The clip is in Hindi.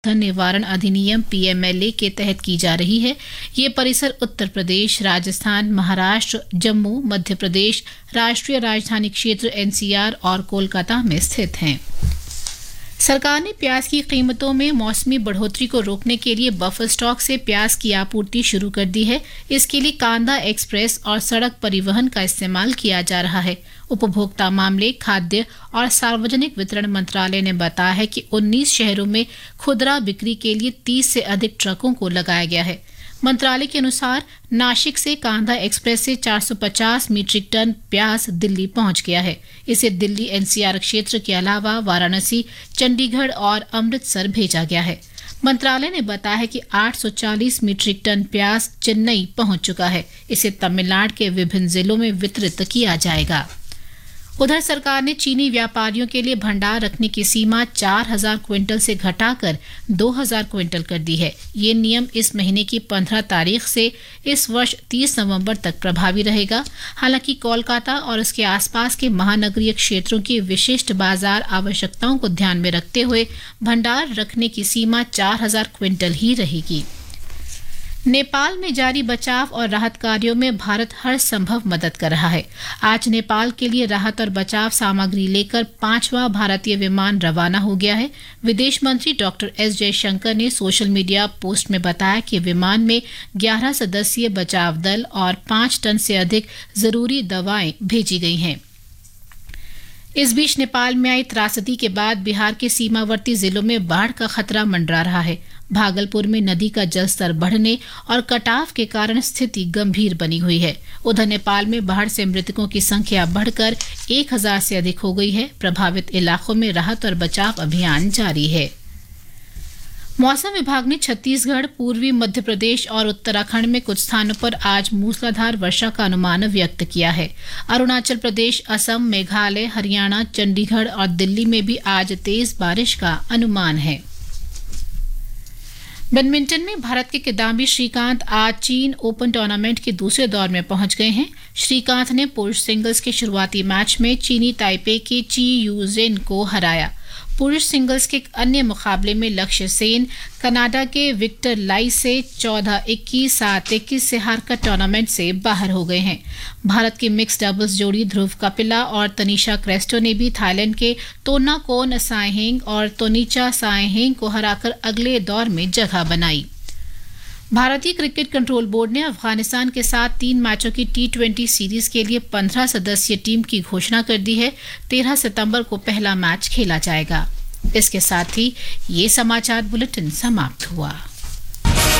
धन निवारण अधिनियम पीएमएलए के तहत की जा रही है। ये परिसर उत्तर प्रदेश, राजस्थान, महाराष्ट्र, जम्मू, मध्य प्रदेश, राष्ट्रीय राजधानी क्षेत्र एनसीआर और कोलकाता में स्थित हैं। सरकार ने प्याज की कीमतों में मौसमी बढ़ोतरी को रोकने के लिए बफर स्टॉक से प्याज की आपूर्ति शुरू कर दी है। इसके लिए कांदा एक्सप्रेस और सड़क परिवहन का इस्तेमाल किया जा रहा है। उपभोक्ता मामले, खाद्य और सार्वजनिक वितरण मंत्रालय ने बताया है कि 19 शहरों में खुदरा बिक्री के लिए 30 से अधिक ट्रकों को लगाया गया है। मंत्रालय के अनुसार नासिक से कांदा एक्सप्रेस से 450 मीट्रिक टन प्याज दिल्ली पहुंच गया है। इसे दिल्ली एनसीआर क्षेत्र के अलावा वाराणसी, चंडीगढ़ और अमृतसर भेजा गया है। मंत्रालय ने बताया है कि 840 मीट्रिक टन प्याज चेन्नई पहुंच चुका है। इसे तमिलनाडु के विभिन्न जिलों में वितरित किया जाएगा। उधर सरकार ने चीनी व्यापारियों के लिए भंडार रखने की सीमा 4000 क्विंटल से घटाकर 2000 क्विंटल कर दी है। ये नियम इस महीने की 15 तारीख से इस वर्ष 30 नवंबर तक प्रभावी रहेगा। हालांकि कोलकाता और उसके आसपास के महानगरीय क्षेत्रों की विशिष्ट बाजार आवश्यकताओं को ध्यान में रखते हुए भंडार रखने की सीमा 4000 क्विंटल ही रहेगी। नेपाल में जारी बचाव और राहत कार्यों में भारत हर संभव मदद कर रहा है। आज नेपाल के लिए राहत और बचाव सामग्री लेकर 5वां भारतीय विमान रवाना हो गया है। विदेश मंत्री डॉक्टर एस जयशंकर ने सोशल मीडिया पोस्ट में बताया कि विमान में 11 सदस्यीय बचाव दल और 5 टन से अधिक जरूरी दवाएं भेजी गई हैं। इस बीच नेपाल में आई त्रासदी के बाद बिहार के सीमावर्ती जिलों में बाढ़ का खतरा मंडरा रहा है। भागलपुर में नदी का जलस्तर बढ़ने और कटाव के कारण स्थिति गंभीर बनी हुई है। उधर नेपाल में बाढ़ से मृतकों की संख्या बढ़कर 1000 से अधिक हो गई है। प्रभावित इलाकों में राहत और बचाव अभियान जारी है। मौसम विभाग ने छत्तीसगढ़, पूर्वी मध्य प्रदेश और उत्तराखंड में कुछ स्थानों पर आज मूसलाधार वर्षा का अनुमान व्यक्त किया है। अरुणाचल प्रदेश, असम, मेघालय, हरियाणा, चंडीगढ़ और दिल्ली में भी आज तेज बारिश का अनुमान है। बैडमिंटन में भारत के किदाम्बी श्रीकांत आज चीन ओपन टूर्नामेंट के दूसरे दौर में पहुंच गए हैं। श्रीकांत ने पुरुष सिंगल्स के शुरुआती मैच में चीनी ताइपे के ची यूजेन को हराया। पुरुष सिंगल्स के अन्य मुकाबले में लक्ष्य सेन कनाडा के विक्टर लाई से 14-21, 7-21 से हारकर टूर्नामेंट से बाहर हो गए हैं। भारत की मिक्स डबल्स जोड़ी ध्रुव कपिला और तनिषा क्रेस्टो ने भी थाईलैंड के तोनाकोन साइहेंग और तोनीचा साइहेंग को हराकर अगले दौर में जगह बनाई। भारतीय क्रिकेट कंट्रोल बोर्ड ने अफगानिस्तान के साथ 3 मैचों की T20 सीरीज के लिए 15 सदस्यीय टीम की घोषणा कर दी है। 13 सितंबर को पहला मैच खेला जाएगा। इसके साथ ही ये समाचार बुलेटिन समाप्त हुआ।